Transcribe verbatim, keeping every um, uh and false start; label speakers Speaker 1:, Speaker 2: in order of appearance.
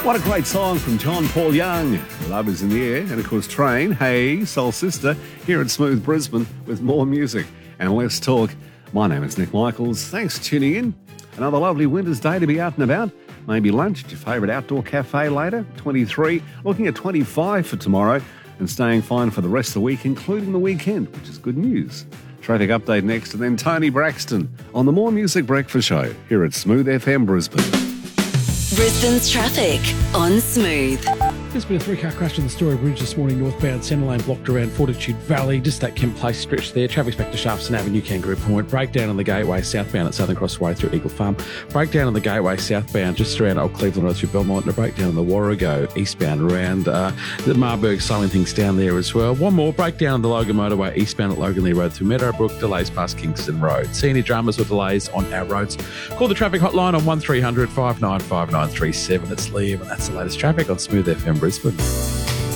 Speaker 1: What a great song from John Paul Young. Love is in the air. And of course, Train, Hey, Soul Sister, here at Smooth Brisbane with more music and less talk. My name is Nick Michaels. Thanks for tuning in. Another lovely winter's day to be out and about. Maybe lunch at your favourite outdoor cafe later. twenty-three, looking at twenty-five for tomorrow and staying fine for the rest of the week, including the weekend, which is good news. Traffic update next, and then Tony Braxton on the More Music Breakfast Show here at Smooth F M Brisbane.
Speaker 2: Brisbane's traffic on Smooth.
Speaker 3: There's been a three-car crash on the Story Bridge this morning, northbound, centre lane blocked around Fortitude Valley, just that Kemp Place stretch there. Traffic's back to Sharpston Avenue, Kangaroo Point. Breakdown on the Gateway southbound at Southern Crossway through Eagle Farm. Breakdown on the Gateway southbound just around Old Cleveland Road through Belmont, and a breakdown on the Warrego eastbound around uh, the Marburg, slowing things down there as well. One more breakdown on the Logan Motorway eastbound at Loganley Road through Meadowbrook, delays past Kingston Road. See any dramas or delays on our roads? Call the traffic hotline on one three hundred five nine five nine three seven. It's Liam, and that's the latest traffic on Smooth F M Brisbane.